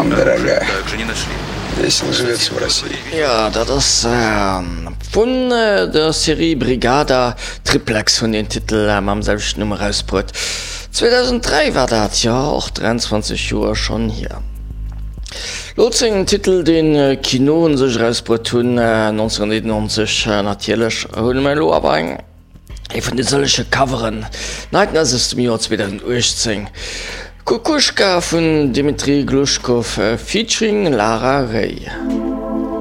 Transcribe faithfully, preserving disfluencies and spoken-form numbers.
мам дорогая. Весело живется в России. Ja, dat ist äh, vun äh, der Serie Brigada Triplex von den Titel ähm, am selbst Nummer rausbrot. zweitausenddrei war dat ja auch dreiundzwanzig Uhr schon hier. Lotzingen Titel den äh, Kinoen sech rausbrot hun äh, neunzehnhundertneunundneunzig äh, natierlech hun Melo aber eng e vun de solche Coveren. Neiten as ist im Jahr zweitausendachtzehn. Kukuschka von Dmitri Glushkov äh, featuring Lara Rey.